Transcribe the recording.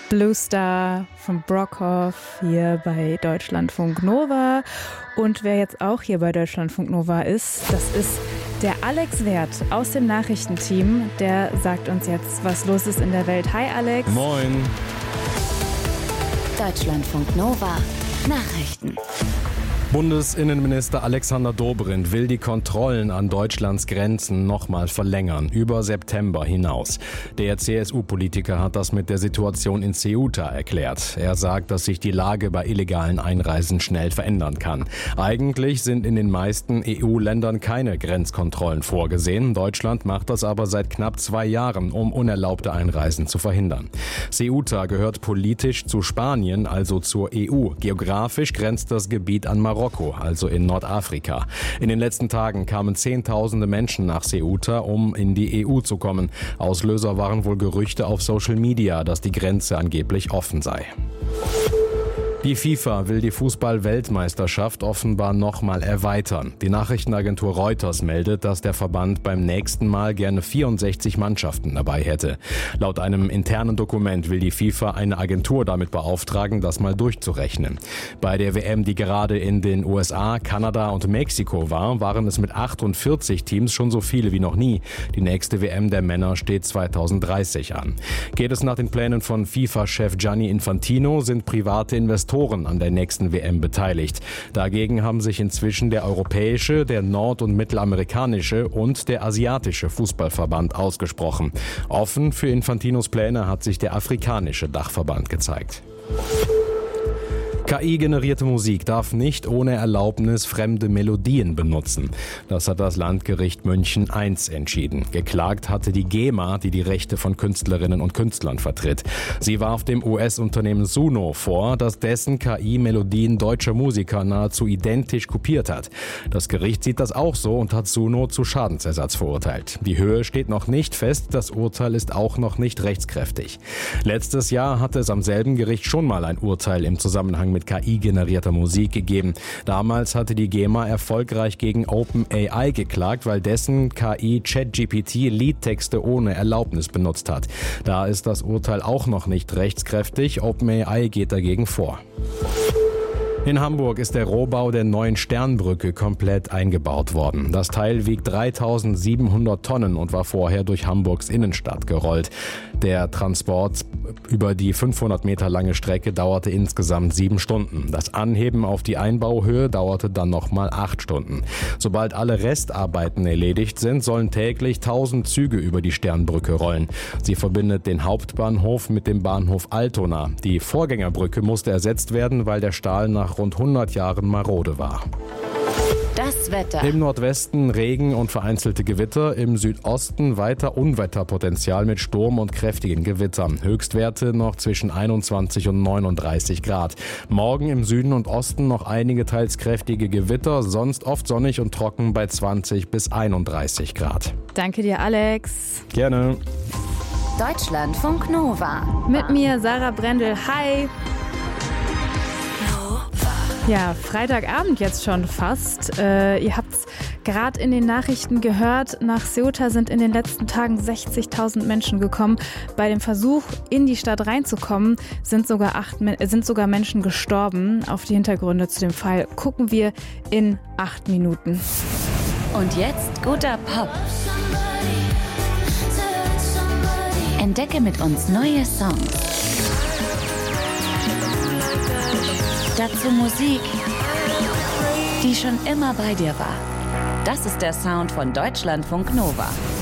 Blue Star von Brockhoff hier bei Deutschlandfunk Nova. Und wer jetzt auch hier bei Deutschlandfunk Nova ist, das ist der Alex Werth aus dem Nachrichtenteam. Der sagt uns jetzt, was los ist in der Welt. Hi Alex. Moin. Deutschlandfunk Nova Nachrichten. Bundesinnenminister Alexander Dobrindt will die Kontrollen an Deutschlands Grenzen nochmal verlängern, über September hinaus. Der CSU-Politiker hat das mit der Situation in Ceuta erklärt. Er sagt, dass sich die Lage bei illegalen Einreisen schnell verändern kann. Eigentlich sind in den meisten EU-Ländern keine Grenzkontrollen vorgesehen. Deutschland macht das aber seit knapp 2 Jahren, um unerlaubte Einreisen zu verhindern. Ceuta gehört politisch zu Spanien, also zur EU. Geografisch grenzt das Gebiet an Marokko, also in Nordafrika. In den letzten Tagen kamen Zehntausende Menschen nach Ceuta, um in die EU zu kommen. Auslöser waren wohl Gerüchte auf Social Media, dass die Grenze angeblich offen sei. Die FIFA will die Fußball-Weltmeisterschaft offenbar nochmal erweitern. Die Nachrichtenagentur Reuters meldet, dass der Verband beim nächsten Mal gerne 64 Mannschaften dabei hätte. Laut einem internen Dokument will die FIFA eine Agentur damit beauftragen, das mal durchzurechnen. Bei der WM, die gerade in den USA, Kanada und Mexiko war, waren es mit 48 Teams schon so viele wie noch nie. Die nächste WM der Männer steht 2030 an. Geht es nach den Plänen von FIFA-Chef Gianni Infantino, sind private Investoren an der nächsten WM beteiligt. Dagegen haben sich inzwischen der europäische, der nord- und mittelamerikanische und der asiatische Fußballverband ausgesprochen. Offen für Infantinos Pläne hat sich der afrikanische Dachverband gezeigt. KI-generierte Musik darf nicht ohne Erlaubnis fremde Melodien benutzen. Das hat das Landgericht München I entschieden. Geklagt hatte die GEMA, die die Rechte von Künstlerinnen und Künstlern vertritt. Sie warf dem US-Unternehmen Suno vor, dass dessen KI Melodien deutscher Musiker nahezu identisch kopiert hat. Das Gericht sieht das auch so und hat Suno zu Schadensersatz verurteilt. Die Höhe steht noch nicht fest, das Urteil ist auch noch nicht rechtskräftig. Letztes Jahr hatte es am selben Gericht schon mal ein Urteil im Zusammenhang mit KI-generierter Musik gegeben. Damals hatte die GEMA erfolgreich gegen OpenAI geklagt, weil dessen KI ChatGPT Liedtexte ohne Erlaubnis benutzt hat. Da ist das Urteil auch noch nicht rechtskräftig. OpenAI geht dagegen vor. In Hamburg ist der Rohbau der neuen Sternbrücke komplett eingebaut worden. Das Teil wiegt 3.700 Tonnen und war vorher durch Hamburgs Innenstadt gerollt. Der Transport über die 500 Meter lange Strecke dauerte insgesamt 7 Stunden. Das Anheben auf die Einbauhöhe dauerte dann nochmal 8 Stunden. Sobald alle Restarbeiten erledigt sind, sollen täglich 1000 Züge über die Sternbrücke rollen. Sie verbindet den Hauptbahnhof mit dem Bahnhof Altona. Die Vorgängerbrücke musste ersetzt werden, weil der Stahl nach rund 100 Jahren marode war. Das Wetter. Im Nordwesten Regen und vereinzelte Gewitter, im Südosten weiter Unwetterpotenzial mit Sturm und kräftigen Gewittern. Höchstwerte noch zwischen 21 und 39 Grad. Morgen im Süden und Osten noch einige teils kräftige Gewitter, sonst oft sonnig und trocken bei 20 bis 31 Grad. Danke dir, Alex. Gerne. Deutschlandfunk Nova. Mit mir Sarah Brendel. Hi. Ja, Freitagabend jetzt schon fast. Ihr habt es gerade in den Nachrichten gehört. Nach Ceuta sind in den letzten Tagen 60.000 Menschen gekommen. Bei dem Versuch, in die Stadt reinzukommen, sind sogar Menschen gestorben. Auf die Hintergründe zu dem Fall gucken wir in 8 Minuten. Und jetzt guter Pop. Entdecke mit uns neue Songs. Dazu Musik, die schon immer bei dir war. Das ist der Sound von Deutschlandfunk Nova.